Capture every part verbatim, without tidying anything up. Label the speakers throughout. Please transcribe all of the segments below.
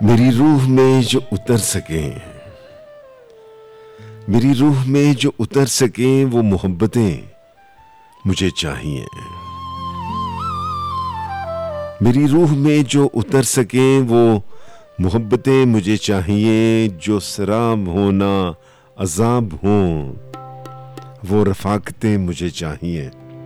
Speaker 1: मेरी रूह में जो उतर सके, मेरी रूह में जो उतर सके वो मोहब्बतें मुझे चाहिए। मेरी रूह में जो उतर सके वो मोहब्बतें मुझे चाहिए। जो शराब होना अजाब हो वो रफाकतें मुझे चाहिए।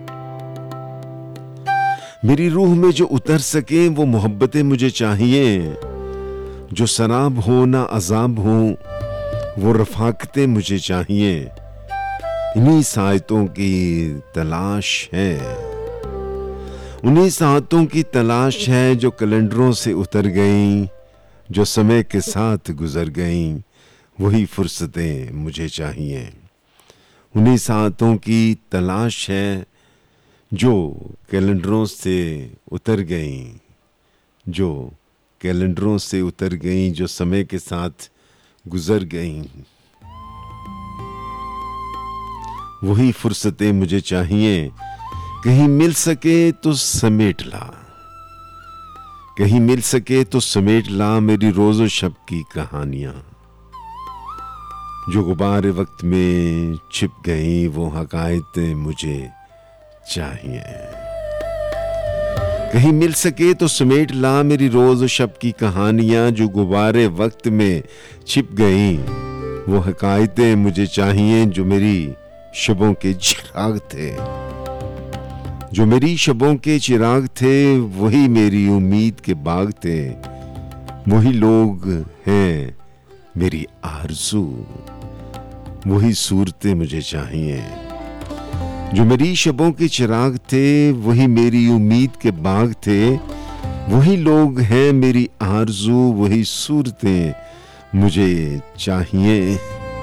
Speaker 1: मेरी रूह में जो उतर सके वो मोहब्बतें मुझे चाहिए। जो शराब हो ना अजाब हो वो रफाकतें मुझे चाहिए। इन्हीं सायतों की तलाश है, उन्हीं सायतों की तलाश है जो कैलेंडरों से उतर गईं, जो समय के साथ गुजर गईं। वही फुर्सतें मुझे चाहिए। उन्हीं सायतों की तलाश है जो कैलेंडरों से उतर गईं, जो कैलेंडरों से उतर गईं, जो समय के साथ गुजर गईं। वही फुर्सतें मुझे चाहिए। कहीं मिल सके तो समेट ला, कहीं मिल सके तो समेट ला मेरी रोज़ो शब की कहानियां। जो गुबार वक्त में छिप गईं वो हकायतें मुझे चाहिए। कहीं मिल सके तो समेट ला मेरी रोज़ शब की कहानियां। जो गुबारे वक्त में छिप गईं वो हकायतें मुझे चाहिए। जो मेरी शबों के चिराग थे, जो मेरी शबों के चिराग थे वही मेरी उम्मीद के बाग थे। वही लोग हैं मेरी आरज़ू, वही सूरतें मुझे चाहिए। जो मेरी शबों के चिराग थे वही मेरी उम्मीद के बाग थे। वही लोग हैं मेरी आरज़ू, वही सूरतें मुझे चाहिए।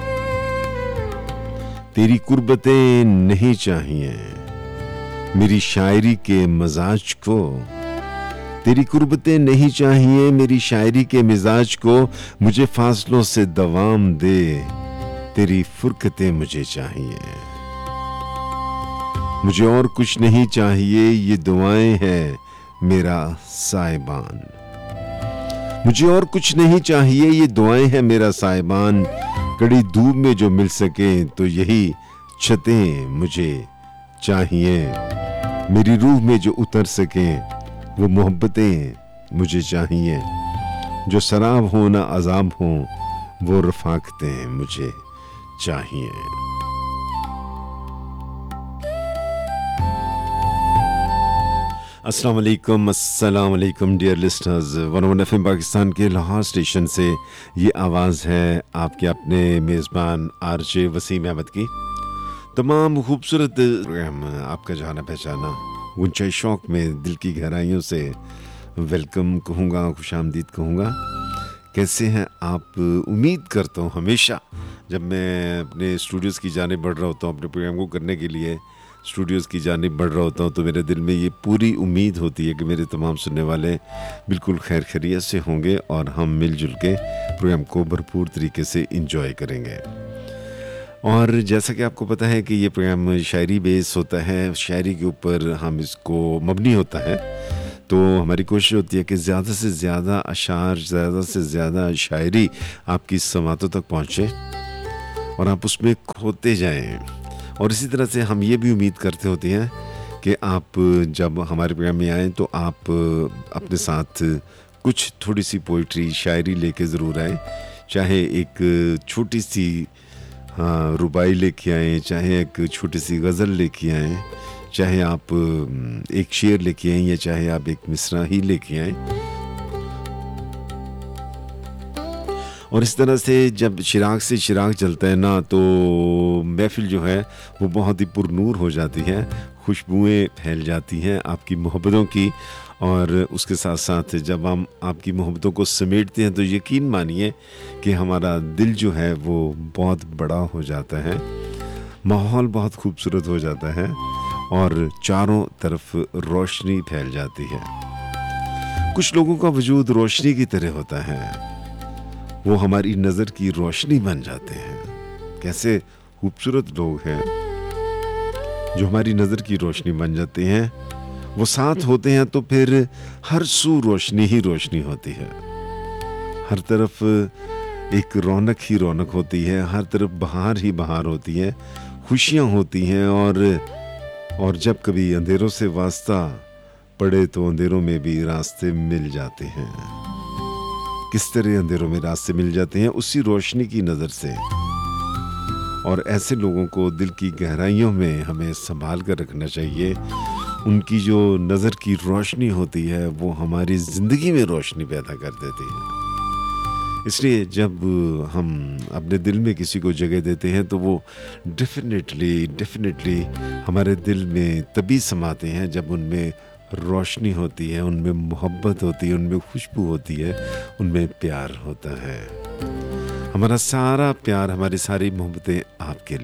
Speaker 1: तेरी कुर्बतें नहीं चाहिए मेरी शायरी के मजाज को। तेरी कुर्बतें नहीं चाहिए मेरी शायरी के मिजाज को। मुझे फासलों से दवाम दे, तेरी फुरकतें मुझे चाहिए। मुझे और कुछ नहीं चाहिए, ये दुआएं हैं मेरा साहिबान। मुझे और कुछ नहीं चाहिए, ये दुआएं हैं मेरा साहिबान। कड़ी धूप में जो मिल सके तो यही छतें मुझे चाहिए। मेरी रूह में जो उतर सके वो मोहब्बतें मुझे चाहिए। जो शराब हो ना अजाब हो वो रफाकतें मुझे चाहिए। अस्सलाम वालेकुम, अस्सलाम वालेकुम dear listeners. One one F M Pakistan के लाहौर स्टेशन से ये आवाज़ है आपके अपने मेज़बान आरजे वसीम अहमद की। तमाम खूबसूरत प्रोग्राम आपका जाना पहचाना गुंचाई शौक़ में दिल की गहराइयों से वेलकम कहूँगा, खुशामदीद कहूँगा। कैसे हैं आप? उम्मीद करता हूँ हमेशा जब मैं अपने स्टूडियोज़ की जानिब बढ़ रहा होता हूँ, अपने प्रोग्राम को करने के लिए स्टूडियोज़ की जानिब बढ़ रहा होता हूँ, तो मेरे दिल में ये पूरी उम्मीद होती है कि मेरे तमाम सुनने वाले बिल्कुल खैर खैरियत से होंगे और हम मिलजुल के प्रोग्राम को भरपूर तरीके से इंजॉय करेंगे। और जैसा कि आपको पता है कि ये प्रोग्राम शायरी बेस होता है, शायरी के ऊपर हम इसको मबनी होता है, तो हमारी कोशिश होती है कि ज़्यादा से ज़्यादा अशार, ज़्यादा से ज़्यादा शायरी आपकी समातों तक पहुँचे और आप उसमें खोते जाएं। और इसी तरह से हम ये भी उम्मीद करते होते हैं कि आप जब हमारे प्रोग्राम में आएँ तो आप अपने साथ कुछ थोड़ी सी पोइट्री, शायरी लेके ज़रूर आएँ। चाहे एक छोटी सी हाँ रुबाई लेके आएँ, चाहे एक छोटी सी गज़ल लेके आएँ, चाहे आप एक शेर लेके आएँ या चाहे आप एक मिसरा ही लेके आएँ। और इस तरह से जब चिराग से चिराग जलता है ना तो महफिल जो है वो बहुत ही पुरनूर हो जाती है, खुशबुएं फैल जाती हैं आपकी मोहब्बतों की। और उसके साथ साथ जब हम आपकी मोहब्बतों को समेटते हैं तो यकीन मानिए कि हमारा दिल जो है वो बहुत बड़ा हो जाता है, माहौल बहुत खूबसूरत हो जाता है और चारों तरफ रोशनी फैल जाती है। कुछ लोगों का वजूद रोशनी की तरह होता है, वो हमारी नज़र की रोशनी बन जाते हैं। कैसे खूबसूरत लोग हैं जो हमारी नज़र की रोशनी बन जाते हैं। वो साथ होते हैं तो फिर हर सू रोशनी ही रोशनी होती है। हर तरफ एक रौनक ही रौनक होती है, हर तरफ बहार ही बहार होती है, खुशियाँ होती हैं। और और जब कभी अंधेरों से वास्ता पड़े तो अंधेरों में भी रास्ते मिल जाते हैं। किस तरह अंधेरों में रास्ते मिल जाते हैं? उसी रोशनी की नज़र से। और ऐसे लोगों को दिल की गहराइयों में हमें संभाल कर रखना चाहिए। उनकी जो नज़र की रोशनी होती है वो हमारी ज़िंदगी में रोशनी पैदा कर देती है। इसलिए जब हम अपने दिल में किसी को जगह देते हैं तो वो डेफिनेटली डेफिनेटली हमारे दिल में तभी समाते हैं जब उनमें रोशनी होती है, उनमें मोहब्बत होती है, उनमें खुशबू होती है, उनमें प्यार होता है। हमारा सारा प्यार, हमारी सारी मोहब्बतें आपके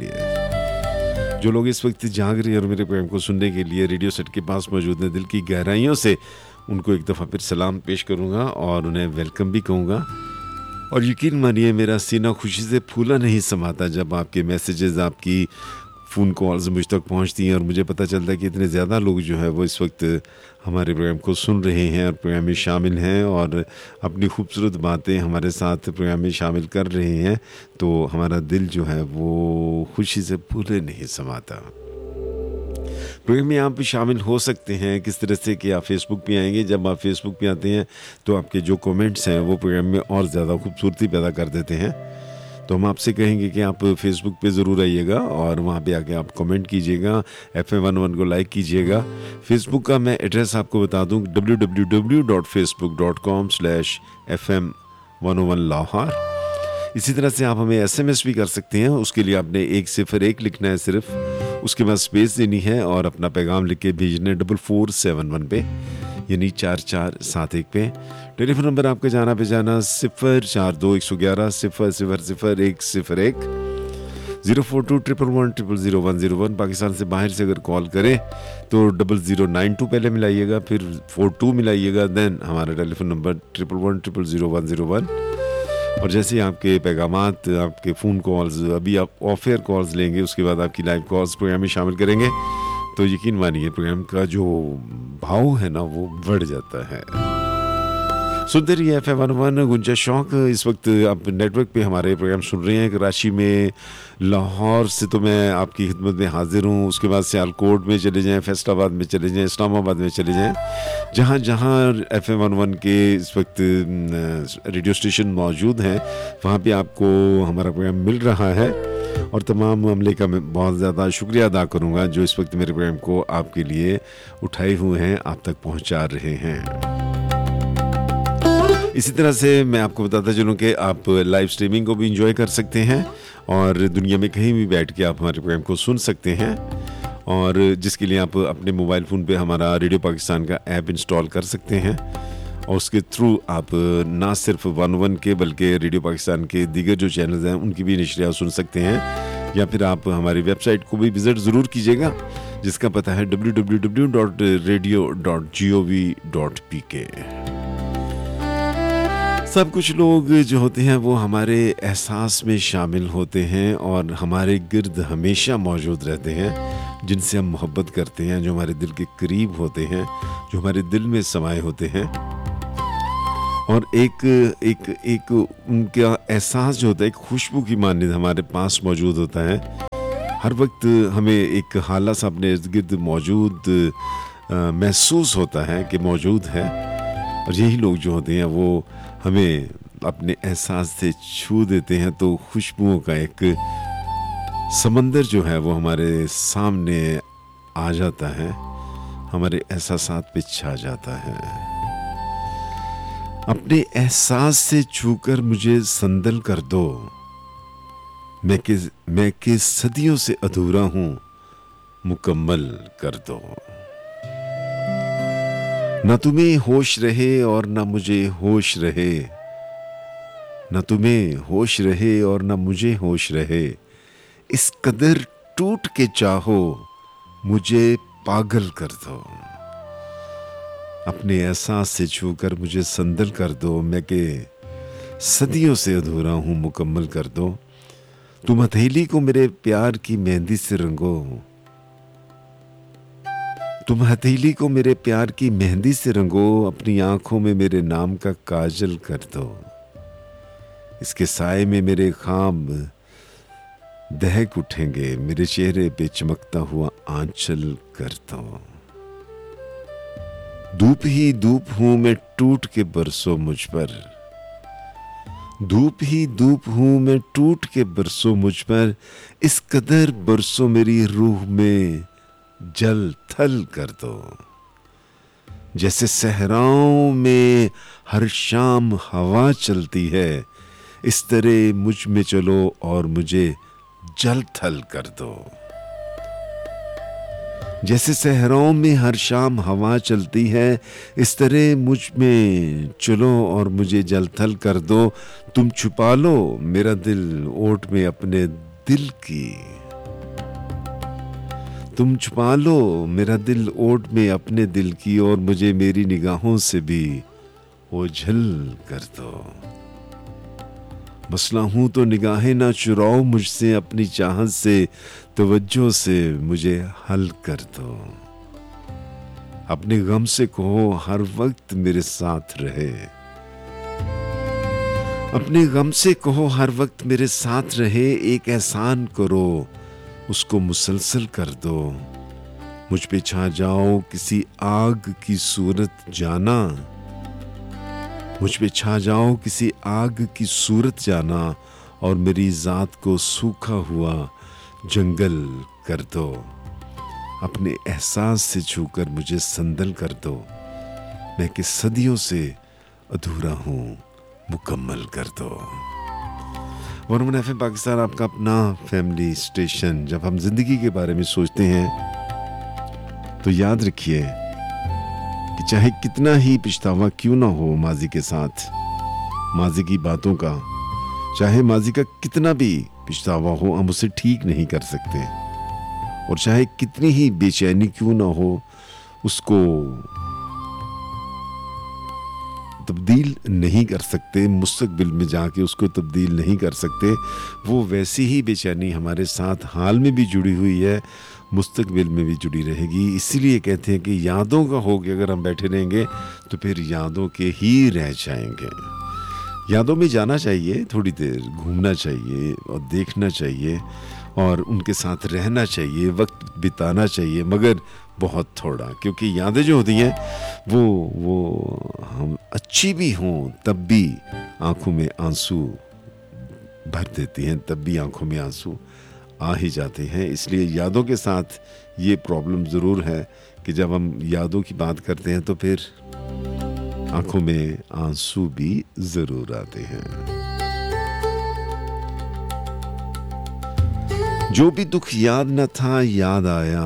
Speaker 1: लिए। जो लोग इस वक्त जाग रहे हैं और मेरे प्रोग्राम को सुनने के लिए रेडियो सेट के पास मौजूद हैं, दिल की गहराइयों से उनको एक दफ़ा फिर सलाम पेश करूँगा और उन्हें वेलकम भी कहूँगा। और यकीन मानिए मेरा सीना खुशी से फूला नहीं समाता जब आपके मैसेजेस, आपकी फ़ोन कॉल्स मुझ तक पहुंचती हैं और मुझे पता चलता है कि इतने ज़्यादा लोग जो है वो इस वक्त हमारे प्रोग्राम को सुन रहे हैं और प्रोग्राम में शामिल हैं और अपनी खूबसूरत बातें हमारे साथ प्रोग्राम में शामिल कर रहे हैं। तो हमारा दिल जो है वो खुशी से फूले नहीं समाता। प्रोग्राम में आप भी शामिल हो सकते हैं। किस तरह से कि आप फेसबुक पे आएंगे। जब आप फेसबुक पे आते हैं तो आपके जो कमेंट्स हैं वो प्रोग्राम में और ज़्यादा खूबसूरती पैदा कर देते हैं। तो हम आपसे कहेंगे कि आप फेसबुक पे ज़रूर आइएगा और वहाँ पे आके आप कमेंट कीजिएगा, एफ एम वन वन को लाइक कीजिएगा। फेसबुक का मैं एड्रेस आपको बता दूँ, W W W dot Facebook dot com slash F M one one Lahore. इसी तरह से आप हमें एस एम एस भी कर सकते हैं। उसके लिए आपने एक सिफर एक लिखना है सिर्फ, उसके बाद स्पेस देनी है और अपना पैगाम लिख के भेजना है डबल फोर सेवन वन पे, यानी चार चार सात एक पे। टेलीफोन नंबर आपका जाना पे जाना सिफर चार दो एक सौ ग्यारह सिफर सिफर सिफर एक सिफर एक, zero four to triple one triple zero one zero one. Pakistan से बाहर से अगर कॉल करें तो डबल ज़ीरो नाइन टू पहले मिलाइएगा, फिर फोर टू मिलाइएगा, देन हमारा telephone number triple one triple zero one zero one. और जैसे ही आपके पैगामात, आपके फ़ोन कॉल्स, अभी आप ऑफ एयर कॉल्स लेंगे, उसके बाद आपकी लाइव कॉल्स प्रोग्राम में शामिल करेंगे तो यकीन मानिए प्रोग्राम का जो भाव है ना वो बढ़ जाता है। सुनते रहिए एफ एम वन वन गुंजा शौक। इस वक्त आप नेटवर्क पे हमारे प्रोग्राम सुन रहे हैं। कराची में, लाहौर से तो मैं आपकी खिदमत में हाजिर हूँ। उसके बाद सियालकोट में चले जाएँ, फैसलाबाद में चले जाएँ, इस्लामाबाद में चले जाएँ, जहाँ जहाँ एफ एम वन वन के इस वक्त रेडियो स्टेशन मौजूद हैं वहाँ पे आपको हमारा प्रोग्राम मिल रहा है। और तमाम अमले का मैं बहुत ज़्यादा शुक्रिया अदा करूँगा जो इस वक्त मेरे प्रोग्राम को आपके लिए उठाए हुए हैं, आप तक पहुँचा रहे हैं। इसी तरह से मैं आपको बताता चलूँ कि आप लाइव स्ट्रीमिंग को भी एंजॉय कर सकते हैं और दुनिया में कहीं भी बैठ के आप हमारे प्रोग्राम को सुन सकते हैं। और जिसके लिए आप अपने मोबाइल फ़ोन पे हमारा रेडियो पाकिस्तान का ऐप इंस्टॉल कर सकते हैं और उसके थ्रू आप ना सिर्फ वन वन के बल्कि रेडियो पाकिस्तान के दीगर जो चैनल्स हैं उनकी भी नशरियात सुन सकते हैं। या फिर आप हमारी वेबसाइट को भी विज़िट ज़रूर कीजिएगा जिसका पता है W W W dot radio dot G O V dot P के। सब कुछ लोग जो होते हैं वो हमारे एहसास में शामिल होते हैं और हमारे गिर्द हमेशा मौजूद रहते हैं, जिनसे हम मोहब्बत करते हैं, जो हमारे दिल के करीब होते हैं, जो हमारे दिल में समाये होते हैं। और एक एक एक उनका एहसास जो होता है, एक खुशबू की मानिंद हमारे पास मौजूद होता है। हर वक्त हमें एक हाला सा अपने इर्द गिर्द मौजूद महसूस होता है कि मौजूद है। और यही लोग जो होते हैं वो हमें अपने एहसास से छू देते हैं। तो खुशबुओं का एक समंदर जो है वो हमारे सामने आ जाता है, हमारे एहसासात पे छा जाता है। अपने एहसास से छूकर मुझे संदल कर दो, मैं कि मैं कि सदियों से अधूरा हूं, मुकम्मल कर दो। न तुम्हें होश रहे और न मुझे होश रहे, न तुम्हें होश रहे और न मुझे होश रहे, इस कदर टूट के चाहो मुझे पागल कर दो। अपने एहसास से छूकर मुझे संदल कर दो, मैं के सदियों से अधूरा हूं, मुकम्मल कर दो। तुम हथेली को मेरे प्यार की मेहंदी से रंगो, तुम हथेली को मेरे प्यार की मेहंदी से रंगो, अपनी आंखों में मेरे नाम का काजल कर दो। इसके साए में मेरे ख्वाब दहक उठेंगे, मेरे चेहरे पे चमकता हुआ आंचल कर दो। धूप ही धूप हूं मैं टूट के बरसों मुझ पर, धूप ही धूप हूं मैं टूट के बरसों मुझ पर, इस कदर बरसों मेरी रूह में जल थल कर दो। जैसे सहराओं में हर शाम हवा चलती है, इस तरह मुझ में चलो और मुझे जल थल कर दो। जैसे सहराओं में हर शाम हवा चलती है, इस तरह मुझ में चलो और मुझे जल थल कर दो। तुम छुपा लो मेरा दिल ओट में अपने दिल की, तुम छुपा लो मेरा दिल ओट में अपने दिल की, और मुझे मेरी निगाहों से भी ओझल कर दो। मसला हूं तो निगाहें ना चुराओ मुझसे, अपनी चाहत से तवज्जो से मुझे हल कर दो। अपने गम से कहो हर वक्त मेरे साथ रहे, अपने गम से कहो हर वक्त मेरे साथ रहे। एक एहसान करो उसको मुसलसल कर दो, मुझ पे छा जाओ किसी आग की सूरत जाना, मुझ पे छा जाओ किसी आग की सूरत जाना, और मेरी जात को सूखा हुआ जंगल कर दो। अपने एहसास से छूकर मुझे संदल कर दो, मैं कि सदियों से अधूरा हूं मुकम्मल कर दो। One one F M Pakistan आपका अपना फैमिली स्टेशन। जब हम जिंदगी के बारे में सोचते हैं तो याद रखिए कि चाहे कितना ही पछतावा क्यों ना हो माजी के साथ, माजी की बातों का, चाहे माजी का कितना भी पछतावा हो, हम उसे ठीक नहीं कर सकते। और चाहे कितनी ही बेचैनी क्यों ना हो, उसको तब्दील नहीं कर सकते, मुस्तकबिल में जाके उसको तब्दील नहीं कर सकते। वो वैसी ही बेचैनी हमारे साथ हाल में भी जुड़ी हुई है, मुस्तकबिल में भी जुड़ी रहेगी। इसीलिए कहते हैं कि यादों का हो के अगर हम बैठे रहेंगे तो फिर यादों के ही रह जाएंगे। यादों में जाना चाहिए, थोड़ी देर घूमना चाहिए और देखना चाहिए और उनके साथ रहना चाहिए, वक्त बिताना चाहिए, मगर बहुत थोड़ा, क्योंकि यादें जो होती हैं वो वो हम अच्छी भी हों तब भी आंखों में आंसू भर देती हैं, तब भी आंखों में आंसू आ ही जाते हैं। इसलिए यादों के साथ ये प्रॉब्लम ज़रूर है कि जब हम यादों की बात करते हैं तो फिर आंखों में आंसू भी ज़रूर आते हैं। जो भी दुख याद न था याद आया,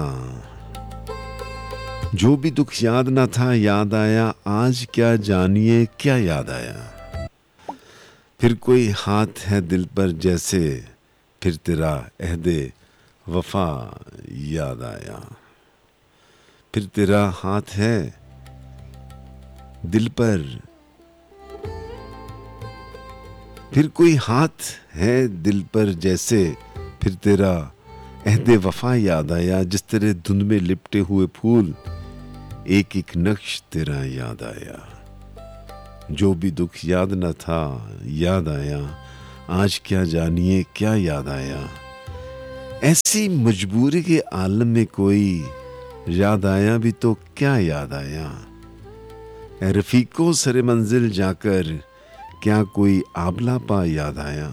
Speaker 1: जो भी दुख याद न था याद आया, आज क्या जानिए क्या याद आया। फिर कोई हाथ है दिल पर जैसे, फिर तेरा अहदे वफा याद आया। फिर तेरा हाथ है दिल पर, फिर कोई हाथ है दिल पर जैसे, फिर तेरा अहदे वफा याद आया। जिस तरह धुंध में लिपटे हुए फूल, एक एक नक्श तेरा याद आया। जो भी दुख याद न था याद आया, आज क्या जानिए क्या याद आया। ऐसी मजबूरी के आलम में कोई याद आया भी तो क्या याद आया। ए रफीको सरे मंजिल जाकर क्या कोई आबला पा याद आया।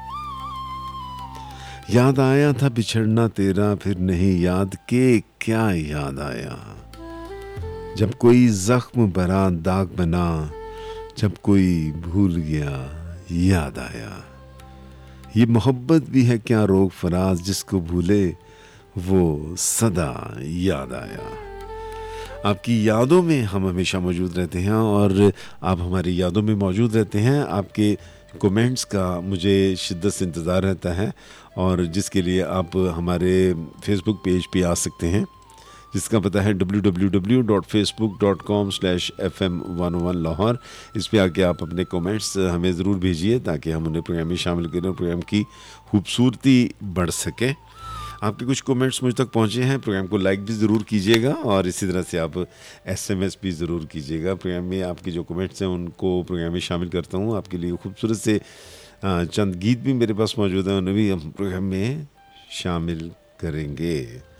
Speaker 1: याद आया था बिछड़ना तेरा, फिर नहीं याद के क्या याद आया। जब कोई जख्म भरा दाग बना, जब कोई भूल गया याद आया। ये मोहब्बत भी है क्या रोग फराज, जिसको भूले वो सदा याद आया। आपकी यादों में हम हमेशा मौजूद रहते हैं और आप हमारी यादों में मौजूद रहते हैं। आपके कमेंट्स का मुझे शिद्दत से इंतज़ार रहता है, और जिसके लिए आप हमारे फेसबुक पेज पे आ सकते हैं, जिसका पता है W W W dot Facebook dot com slash F M one one Lahore. इस पे आके आप अपने कमेंट्स हमें ज़रूर भेजिए ताकि हम उन्हें प्रोग्राम में शामिल करें, प्रोग्राम की खूबसूरती बढ़ सके। आपके कुछ कमेंट्स मुझ तक पहुंचे हैं। प्रोग्राम को लाइक भी ज़रूर कीजिएगा और इसी तरह से आप एसएमएस भी ज़रूर कीजिएगा। प्रोग्राम में आपके जो कमेंट्स हैं उनको प्रोग्राम में शामिल करता हूं। आपके लिए खूबसूरत से अ, चंद गीत भी मेरे पास मौजूद हैं, उन्हें भी हम प्रोग्राम में शामिल करेंगे।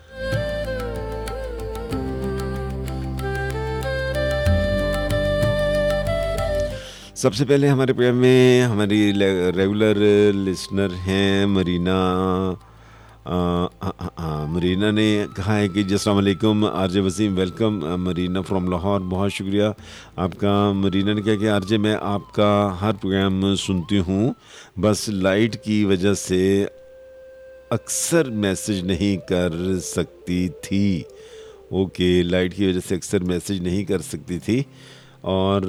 Speaker 1: सबसे पहले हमारे प्रोग्राम में हमारी रेगुलर लिसनर हैं मरीना। आ, आ, आ, आ, मरीना ने कहा है कि अस्सलाम वालेकुम RJ Wasim, welcome Marina from Lahore. बहुत शुक्रिया आपका। मरीना ने कहा कि आरजे मैं आपका हर प्रोग्राम सुनती हूँ, बस लाइट की वजह से अक्सर मैसेज नहीं कर सकती थी। ओके, लाइट की वजह से अक्सर मैसेज नहीं कर सकती थी। और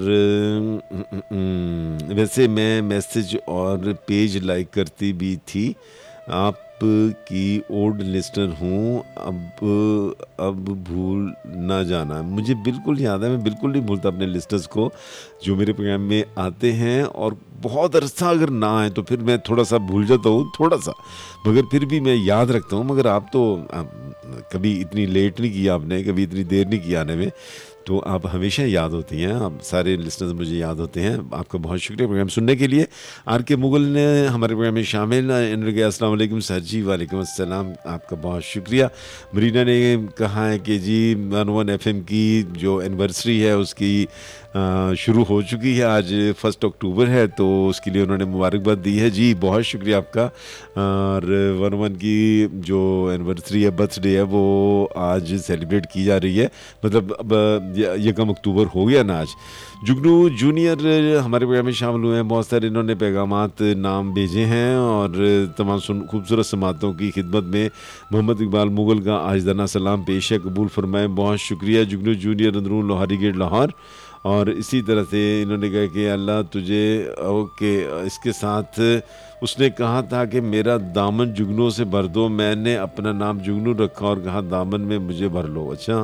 Speaker 1: वैसे मैं मैसेज और पेज लाइक करती भी थी। आप की ओल्ड लिस्टर हूँ, अब अब भूल ना जाना। मुझे बिल्कुल याद है, मैं बिल्कुल नहीं भूलता अपने लिस्टर्स को जो मेरे प्रोग्राम में आते हैं। और बहुत अरसा अगर ना आए तो फिर मैं थोड़ा सा भूल जाता हूँ, थोड़ा सा, मगर फिर भी मैं याद रखता हूँ। मगर आप तो आ, कभी इतनी लेट नहीं किया आपने, कभी इतनी देर नहीं किया आने में, तो आप हमेशा याद होती हैं। आप सारे लिसनर्स मुझे याद होते हैं। आपका बहुत शुक्रिया प्रोग्राम सुनने के लिए। आर के मुगल ने हमारे प्रोग्राम में शामिल। इन्होंने कहा अस्सलाम वालेकुम सर जी। वालेकुम अस्सलाम, आपका बहुत शुक्रिया। मरीना ने कहा है कि जी वन वन एफ एम की जो एनिवर्सरी है उसकी आ, शुरू हो चुकी है। आज फर्स्ट अक्टूबर है, तो उसके लिए उन्होंने मुबारकबाद दी है। जी बहुत शुक्रिया आपका। और वन वन की जो एनिवर्सरी है, बर्थडे है, वो आज सेलिब्रेट की जा रही है। मतलब अब यकम अक्टूबर हो गया ना आज। जुगनू जूनियर हमारे प्रोग्राम में शामिल हुए हैं। बहुत सारे इन्होंने पैगामात नाम भेजे हैं और तमाम खूबसूरत समातों की खिदमत में मोहम्मद इकबाल मुगल का आजदाना सलाम पेश है, कबूल फरमाए। बहुत शुक्रिया जुगनू जूनियर, अंदरून लोहारी गेट लाहौर। और इसी तरह से इन्होंने कहा कि अल्लाह तुझे, ओके, इसके साथ उसने कहा था कि मेरा दामन जुगनू से भर दो। मैंने अपना नाम जुगनू रखा और कहा दामन में मुझे भर लो। अच्छा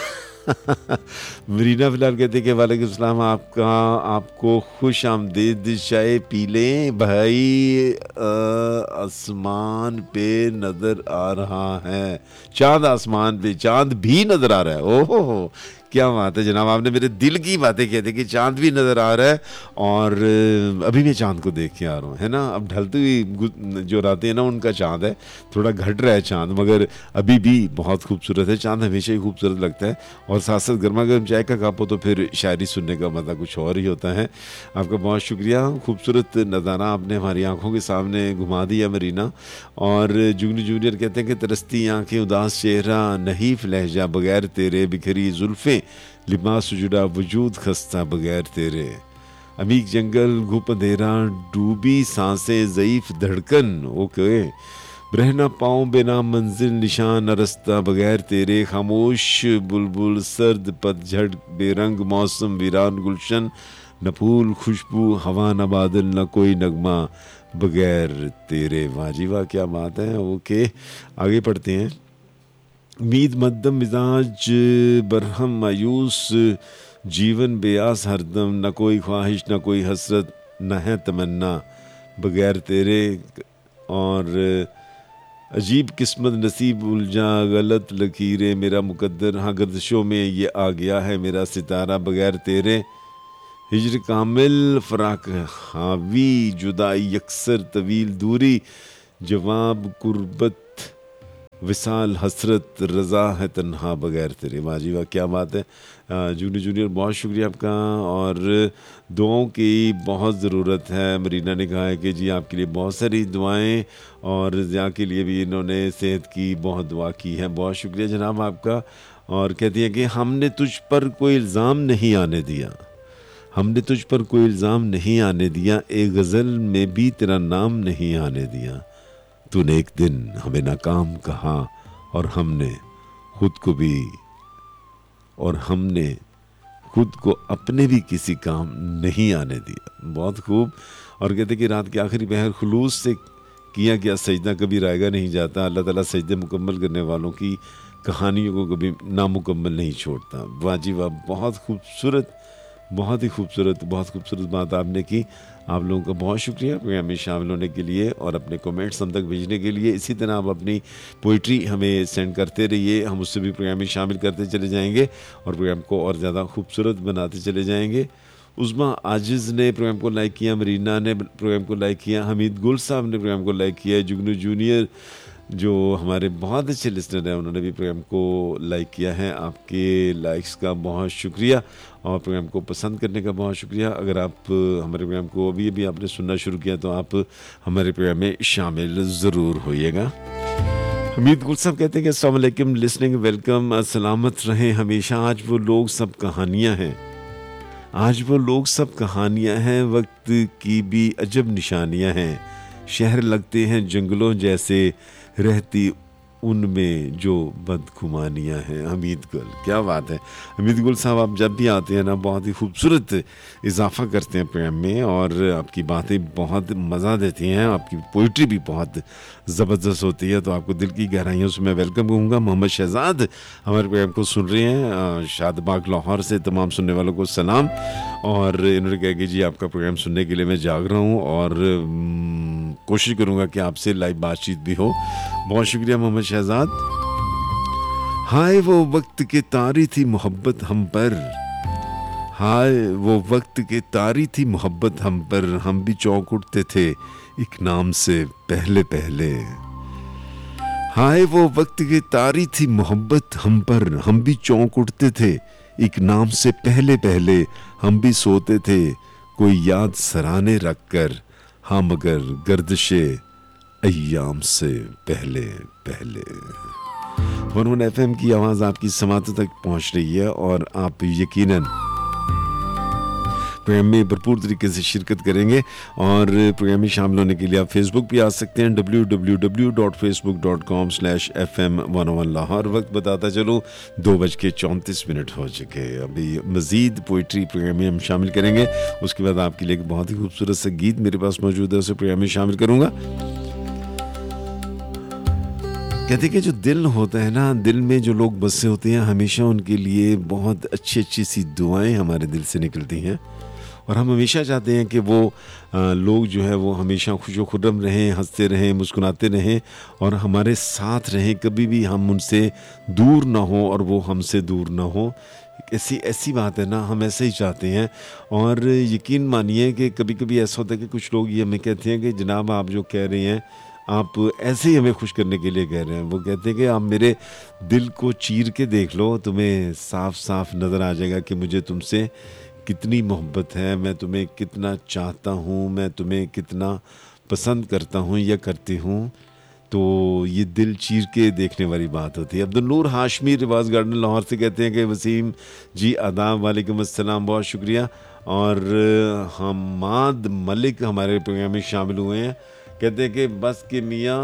Speaker 1: मरीना फिलहाल कहते कि वालेकुम सलाम, आपका आपको खुश आमदीद। चाय पी लें भाई। आसमान पे नज़र आ रहा है चांद, आसमान पे चांद भी नज़र आ रहा है। ओहो क्या बात है जनाब, आपने मेरे दिल की बातें कह दी कि चांद भी नज़र आ रहा है। और अभी मैं चांद को देख के आ रहा हूँ, है ना। अब ढलती हुई जो रातें हैं ना, उनका चांद है, थोड़ा घट रहा है चांद, मगर अभी भी बहुत खूबसूरत है। चांद हमेशा ही खूबसूरत लगता है। और साथ साथ गर्मा गर्म चाय का कप हो तो फिर शायरी सुनने का मज़ा कुछ और ही होता है। आपका बहुत शुक्रिया। खूबसूरत नज़ारा आपने हमारी आंखों के सामने घुमा दिया मरीना। और जुगनू जूनियर कहते हैं कि तरसती आंखें, उदास चेहरा, नहीफ लहजा, बगैर तेरे बिखरी जुल्फ़ें, लिबास जुड़ा वजूद खस्ता बगैर तेरे। अमीक जंगल घुप अंधेरा, डूबी सांसें ज़ईफ़ धड़कन। ओके, रहना पाऊँ बिना मंजिल निशान रास्ता बगैर तेरे। खामोश बुलबुल, सर्द पतझड़, बेरंग मौसम, वीरान गुलशन, न फूल खुशबू, हवा न बादल, न कोई नगमा बगैर तेरे। वाह जी वाह, क्या बात है। ओके, आगे पढ़ते हैं। उम्मीद मद्दम मिजाज, बरहम मायूस, जीवन बेआस हरदम, न कोई ख्वाहिश न कोई हसरत, न है तमन्ना बगैर तेरे। और अजीब किस्मत नसीब उलझा, गलत लकीरें मेरा मुकद्दर, हाँ गर्दिशों में ये आ गया है मेरा सितारा बगैर तेरे। हिजर कामिल, फराक हावी, जुदाई यकसर, तवील दूरी, जवाब कुर्बत, विसाल हसरत, रज़ा है तन्हा बगैर तेरे। वाह जी वाह, क्या बात है। जूनियर जूनियर बहुत शुक्रिया आपका। और दुआओं की बहुत ज़रूरत है। मरीना ने कहा है कि जी आपके लिए बहुत सारी दुआएं, और ज़िया के लिए भी इन्होंने सेहत की बहुत दुआ की है। बहुत शुक्रिया जनाब आपका। और कहती है कि हमने तुझ पर कोई इल्ज़ाम नहीं आने दिया, हमने तुझ पर कोई इल्ज़ाम नहीं आने दिया, एक गज़ल में भी तेरा नाम नहीं आने दिया। तूने एक दिन हमें नाकाम कहा और हमने खुद को भी और हमने खुद को अपने भी किसी काम नहीं आने दिया। बहुत खूब। और कहते कि रात के आखिरी पहर खुलूस से किया गया सजदा कभी रायगा नहीं जाता। अल्लाह ताला सजदे मुकम्मल करने वालों की कहानियों को कभी नामुकम्मल नहीं छोड़ता। वाह जी वाह, बहुत खूबसूरत बहुत ही खूबसूरत बहुत खूबसूरत बात आपने की। आप लोगों का बहुत शुक्रिया प्रोग्राम में शामिल होने के लिए और अपने कमेंट्स हम तक भेजने के लिए। इसी तरह आप अपनी पोइट्री हमें सेंड करते रहिए, हम उससे भी प्रोग्राम में शामिल करते चले जाएंगे और प्रोग्राम को और ज़्यादा खूबसूरत बनाते चले जाएंगे। उस्मा आजिज़ ने प्रोग्राम को लाइक किया, मरीना ने प्रोग्राम को लाइक किया, हमीद गुल साहब ने प्रोग्राम को लाइक किया, जुगनू जूनियर जो हमारे बहुत अच्छे लिस्नर हैं उन्होंने भी प्रोग्राम को लाइक किया है। आपके लाइक्स का बहुत शुक्रिया और प्रोग्राम को पसंद करने का बहुत शुक्रिया। अगर आप हमारे प्रोग्राम को अभी अभी आपने सुनना शुरू किया तो आप हमारे प्रोग्राम में शामिल ज़रूर होइएगा। हमीद गुल साहब कहते हैं कि अस्सलाम वालेकुम, लिसनिंग वेलकम, सलामत रहें हमेशा। आज वो लोग सब कहानियाँ हैं, आज वो लोग सब कहानियाँ हैं, वक्त की भी अजब निशानियाँ हैं। शहर लगते हैं जंगलों जैसे, रहती उनमें जो बदखुमानियाँ हैं। हमीद गुल, क्या बात है हमीद गुल साहब, आप जब भी आते हैं ना बहुत ही खूबसूरत इजाफा करते हैं प्रोग्राम में और आपकी बातें बहुत मज़ा देती हैं, आपकी पोइट्री भी बहुत ज़बरदस्त होती है, तो आपको दिल की गहराइयों से मैं वेलकम कहूँगा। मोहम्मद शहजाद हमारे प्रोग्राम को सुन रहे हैं शादबाग लाहौर से, तमाम सुनने वालों को सलाम। और इन्होंने कहा कि जी आपका प्रोग्राम सुनने के लिए मैं जाग रहा हूँ और कोशिश करूँगा कि आपसे लाइव बातचीत भी हो। बहुत शुक्रिया मोहम्मद शहजाद। हाय वो वक्त के तारी थी मोहब्बत हम पर, हाय वो वक्त के तारी थी मोहब्बत हम पर, हम भी चौंक उठते थे एक नाम से पहले पहले। हाय वो वक्त के तारी थी मोहब्बत हम पर, हम भी चौंक उठते थे एक नाम से पहले पहले। हम भी सोते थे कोई याद सराने रख कर, हाँ मगर गर्दिशे अय्याम से पहले पहले। वन वन एफ एम की आवाज़ आपकी समातों तक पहुंच रही है और आप यकीनन प्रोग्राम में भरपूर तरीके से शिरकत करेंगे। और प्रोग्राम में शामिल होने के लिए आप फेसबुक पे आ सकते हैं, W W W dot Facebook dot com slash F M one one Lahore. वक्त बताता चलो दो बज के चौंतीस मिनट हो चुके। अभी मज़ीद पोइट्री प्रोग्राम में हम शामिल करेंगे, उसके बाद आपके लिए एक बहुत ही खूबसूरत सा गीत मेरे पास मौजूद है, उसे प्रोग्राम में शामिल करूँगा। कहते कि जो दिल होता है ना, दिल में जो लोग बसे होते हैं हमेशा उनके लिए बहुत अच्छी अच्छी सी दुआएं हमारे दिल से निकलती हैं और हम हमेशा चाहते हैं कि वो आ, लोग जो है वो हमेशा खुशो खुर्रम रहें, हंसते रहें, मुस्कुराते रहें और हमारे साथ रहें, कभी भी हम उनसे दूर ना हो और वो हमसे दूर ना हो। ऐसी ऐसी बात है ना, हम ऐसे ही चाहते हैं। और यकीन मानिए कि कभी कभी ऐसा होता है कि कुछ लोग ये हमें कहते हैं कि जनाब आप जो कह रहे हैं आप ऐसे ही हमें खुश करने के लिए कह रहे हैं। वो कहते हैं कि आप मेरे दिल को चीर के देख लो, तुम्हें साफ साफ नज़र आ जाएगा कि मुझे तुमसे कितनी मोहब्बत है, मैं तुम्हें कितना चाहता हूँ, मैं तुम्हें कितना पसंद करता हूँ या करती हूँ। तो ये दिल चीर के देखने वाली बात होती है। अब्दुल नूर हाशमी रिवाज गार्डन लाहौर से कहते हैं कि वसीम जी आदाब, वालेकुम अस्सलाम, बहुत शुक्रिया। और हमाद मलिक हमारे प्रोग्राम में शामिल हुए हैं, कहते हैं कि बस के मियाँ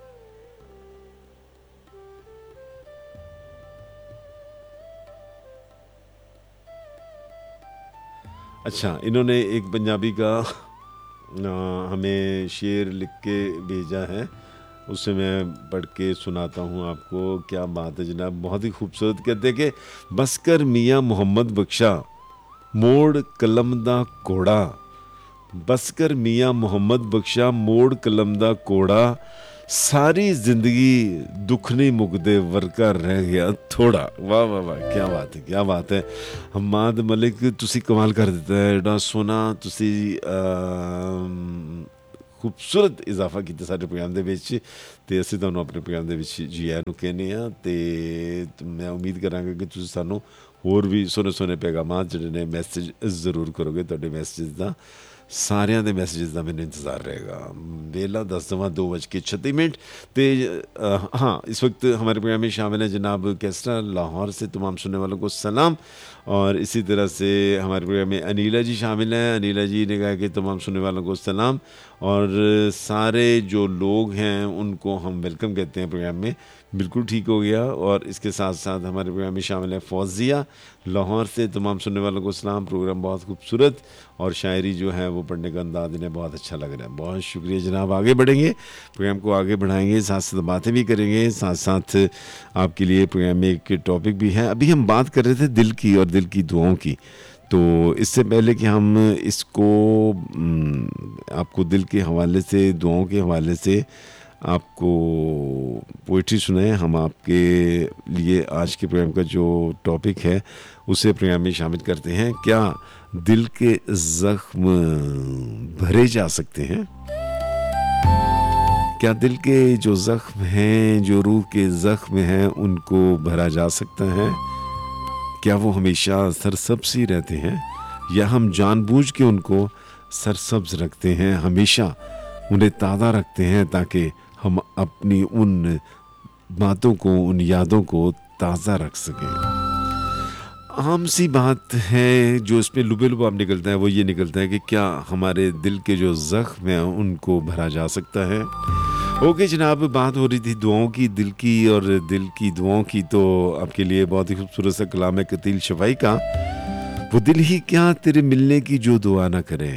Speaker 1: अच्छा, इन्होंने एक पंजाबी का आ, हमें शेर लिख के भेजा है, उससे मैं पढ़ के सुनाता हूँ आपको। क्या बात है जनाब, बहुत ही खूबसूरत। कहते हैं कि बसकर मियाँ मोहम्मद बख्शा मोड़ कलम दा कोड़ा, बसकर मियाँ मोहम्मद बख्शा मोड़ कलम दा कोड़ा, सारी जिंदगी दुख नहीं मुकदे वरका रह गया थोड़ा। वाह वाह वाह, क्या बात है, क्या बात है। हमाद मलिक तुसी कमाल कर दिता है, एडा सोना तुसी खूबसूरत इजाफा किया सारे प्रोग्राम ਦੇ ਵਿੱਚ ਤੇ ਅਸੀਂ ਤੁਹਾਨੂੰ ਆਪਣੇ ਪ੍ਰੋਗਰਾਮ ਦੇ ਵਿੱਚ ਜੀ ਆਇਆਂ ਨੂੰ ਕਹਿੰਦੇ ਆ ਤੇ ਮੈਂ ਉਮੀਦ ਕਰਾਂਗਾ ਕਿ ਤੁਸੀਂ ਸਾਨੂੰ ਹੋਰ ਵੀ ਸੋਹਣੇ ਸੋਹਣੇ ਪੈਗਾਮਾਂ ਜਿਹੜੇ ਨੇ ਮੈਸੇਜ ਜ਼ਰੂਰ ਕਰੋਗੇ। ਤੁਹਾਡੇ ਮੈਸੇਜ ਦਾ ਸਾਰਿਆਂ ਦੇ ਮੈਸੇजेस ਦਾ ਮੈਨੂੰ इंतज़ार रहेगा। बेला दस दवा दो बज के छत्तीस मिनट। तो हाँ, इस वक्त हमारे प्रोग्राम में शामिल है जनाब कैस्ट्रा लाहौर से, तमाम सुनने वालों को सलाम। और इसी तरह से हमारे प्रोग्राम में अनीला जी शामिल हैं, अनीला जी ने कहा कि तमाम सुनने वालों को सलाम। और सारे जो लोग हैं उनको हम वेलकम कहते हैं प्रोग्राम में, बिल्कुल ठीक हो गया। और इसके साथ साथ हमारे प्रोग्राम में शामिल है फौजिया लाहौर से, तमाम सुनने वालों को सलाम। प्रोग्राम बहुत खूबसूरत और शायरी जो है वो पढ़ने का अंदाज इन्हें बहुत अच्छा लग रहा है। बहुत शुक्रिया जनाब। आगे बढ़ेंगे, प्रोग्राम को आगे बढ़ाएंगे, साथ साथ बातें भी करेंगे, साथ साथ आपके लिए प्रोग्राम में एक टॉपिक भी है। अभी हम बात कर रहे थे दिल की और दिल की दुआओं की। तो तो इससे पहले कि हम इसको उम, आपको दिल के हवाले से, दुआओं के हवाले से आपको पोइट्री सुनाएं, हम आपके लिए आज के प्रोग्राम का जो टॉपिक है उसे प्रोग्राम में शामिल करते हैं। क्या दिल के ज़ख्म भरे जा सकते हैं? क्या दिल के जो ज़ख्म हैं, जो रूह के ज़ख्म हैं, उनको भरा जा सकता है? क्या वो हमेशा सरसब्ज ही रहते हैं या हम जानबूझ के उनको सरसब्ज रखते हैं, हमेशा उन्हें ताज़ा रखते हैं ताकि हम अपनी उन बातों को, उन यादों को ताज़ा रख सकें? आम सी बात है जो इसमें लुबे लुबाब निकलता है वो ये निकलता है कि क्या हमारे दिल के जो ज़ख्म हैं उनको भरा जा सकता है? ओके जनाब, बात हो रही थी दुआओं की, दिल की और दिल की दुआओं की, तो आपके लिए बहुत ही खूबसूरत सा कलाम है कतील शफाई का। वो दिल ही क्या तेरे मिलने की जो दुआ ना करे,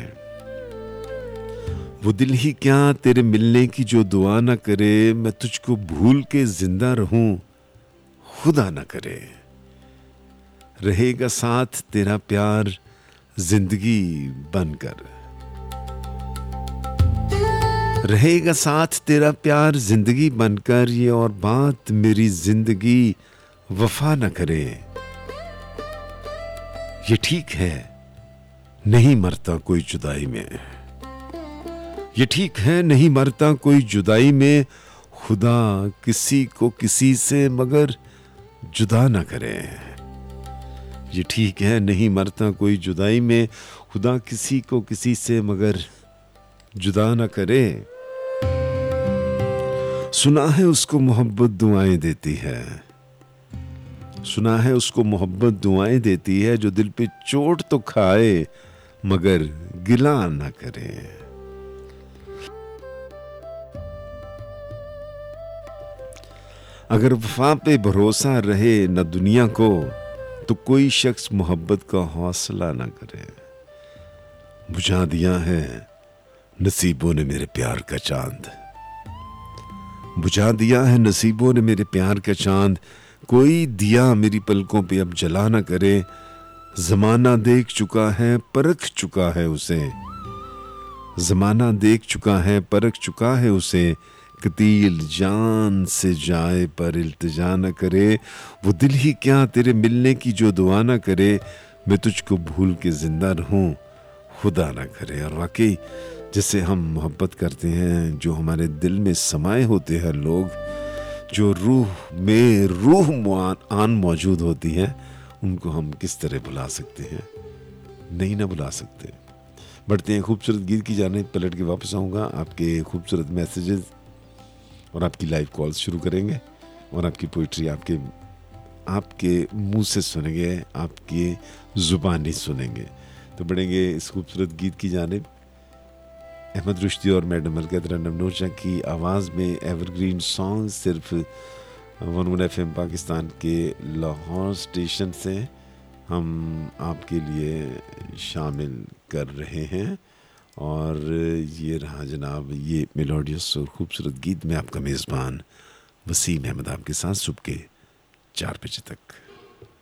Speaker 1: वो दिल ही क्या तेरे मिलने की जो दुआ ना करे, मैं तुझको भूल के जिंदा रहूं खुदा ना करे। रहेगा साथ तेरा प्यार जिंदगी बनकर, रहेगा साथ तेरा प्यार जिंदगी बनकर, ये और बात मेरी जिंदगी वफा न करे। ये ठीक है नहीं मरता कोई जुदाई में, ये ठीक है नहीं मरता कोई जुदाई में, खुदा किसी को किसी से मगर जुदा न करे। ये ठीक है नहीं मरता कोई जुदाई में, खुदा किसी को किसी से मगर जुदा न करे। सुना है उसको मोहब्बत दुआएं देती है, सुना है उसको मोहब्बत दुआएं देती है, जो दिल पे चोट तो खाए मगर गिला न करे। अगर वफा पे भरोसा रहे न दुनिया को, तो कोई शख्स मोहब्बत का हौसला न करे। बुझा दिया है नसीबों ने मेरे प्यार का चांद, बुझा दिया है नसीबों ने मेरे प्यार का चांद, कोई दिया मेरी पलकों पे अब जला न करे। जमाना देख चुका है परख चुका है उसे, जमाना देख चुका है परख चुका है उसे, कतील जान से जाए पर इल्तिजा न करे। वो दिल ही क्या तेरे मिलने की जो दुआ न करे, मैं तुझको भूल के जिंदा रहूं खुदा न करे। और वाकई जिससे हम मोहब्बत करते हैं, जो हमारे दिल में समाये होते हैं लोग, जो रूह में रूह आन मौजूद होती है, उनको हम किस तरह भुला सकते हैं? नहीं ना भुला सकते। बढ़ते हैं खूबसूरत गीत की जानिब, पलट के वापस आऊँगा, आपके खूबसूरत मैसेजेस और आपकी लाइव कॉल्स शुरू करेंगे और आपकी पोइट्री आपके आपके मुंह से सुनेंगे, आपकी ज़ुबानी सुनेंगे। तो बढ़ेंगे इस खूबसूरत गीत की जानिब। अहमद रुश्दी और मैडम अलकतरा नमनोशा की आवाज़ में एवरग्रीन सॉन्ग सिर्फ one one F M Pakistan के लाहौर स्टेशन से हम आपके लिए शामिल कर रहे हैं। और ये रहा जनाब ये मेलोडियस और ख़ूबसूरत गीत में आपका मेज़बान वसीम अहमद आपके साथ सुबह के चार बजे तक।